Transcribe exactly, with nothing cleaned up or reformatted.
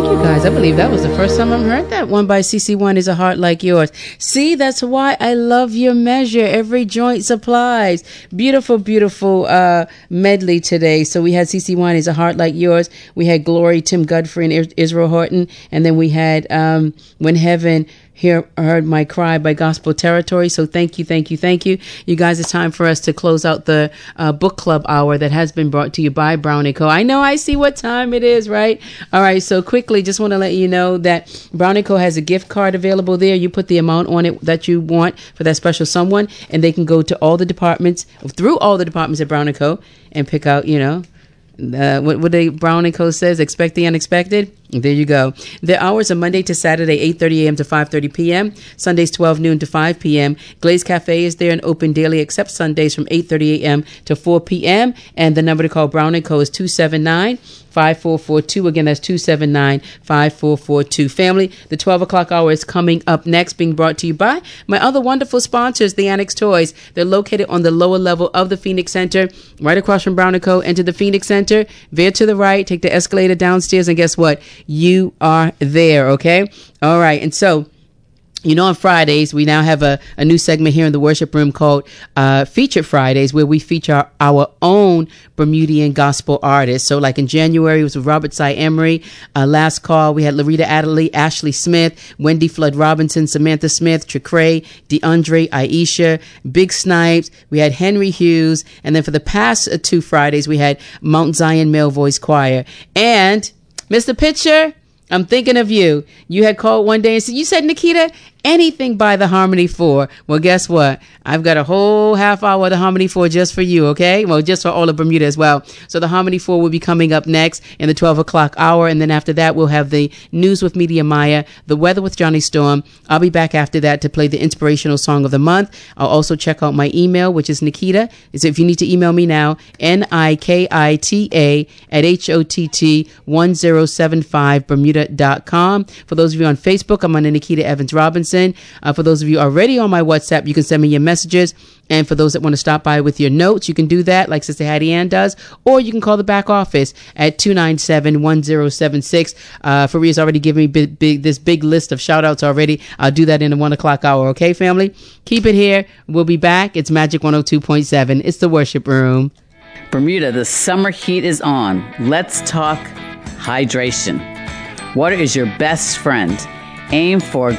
You guys, I believe that was the first time I've heard that one by C C one Is a Heart Like Yours. See, that's why I love your measure. Every joint supplies. Beautiful, beautiful uh, medley today. So we had C C one Is a Heart Like Yours. We had Glory, Tim Godfrey, and Israel Horton. And then we had um, When Heaven Hear, Heard My Cry by Gospel Territory. So thank you, thank you, thank you. You guys, it's time for us to close out the uh, book club hour that has been brought to you by Brown and Co. I know, I see what time it is, right? All right, so quickly, just want to let you know that Brown and Co. has a gift card available there. You put the amount on it that you want for that special someone, and they can go to all the departments, through all the departments at Brown and Co. and pick out, you know, Uh, what what they Brown and Co. says, expect the unexpected. There you go. The hours are Monday to Saturday, eight thirty a.m. to five thirty p.m. Sundays, twelve noon to five p.m. Glaze Cafe is there and open daily except Sundays from eight thirty a.m. to four p.m. And the number to call Brown and Co. is two seven nine, five four four two. Again, that's two seven nine, five four four two. Family, the twelve o'clock hour is coming up next, being brought to you by my other wonderful sponsors, the Annex Toys. They're located on the lower level of the Phoenix Center, right across from Brown and Co. Enter the Phoenix Center, veer to the right, take the escalator downstairs, and guess what? You are there, okay? All right, and so, you know, on Fridays, we now have a, a new segment here in the worship room called uh, Featured Fridays, where we feature our, our own Bermudian gospel artists. So like in January, it was with Robert Cy Emery. Uh, last call, we had Larita Adderley, Ashley Smith, Wendy Flood Robinson, Samantha Smith, Tricray, DeAndre, Aisha, Big Snipes. We had Henry Hughes. And then for the past uh, two Fridays, we had Mount Zion Male Voice Choir. And Mister Pitcher, I'm thinking of you. You had called one day and said, you said, Nikita, anything by the Harmony Four. Well, guess what? I've got a whole half hour of the Harmony Four just for you, okay? Well, just for all of Bermuda as well. So the Harmony Four will be coming up next in the twelve o'clock hour. And then after that, we'll have the News with Media Maya, the Weather with Johnny Storm. I'll be back after that to play the Inspirational Song of the Month. I'll also check out my email, which is Nikita. So if you need to email me now, N I K I T A at H O T T one zero seven five Bermuda dot com. For those of you on Facebook, I'm under Nikita Evans Robinson. Uh, for those of you already on my WhatsApp, you can send me your messages. And for those that want to stop by with your notes, you can do that like Sister Hattie Ann does. Or you can call the back office at two nine seven, one zero seven six. Uh, Faria's already given me big, big, this big list of shout outs already. I'll do that in the one o'clock hour. Okay, family? Keep it here. We'll be back. It's Magic one oh two point seven. It's the Worship Room. Bermuda, the summer heat is on. Let's talk hydration. Water is your best friend. Aim for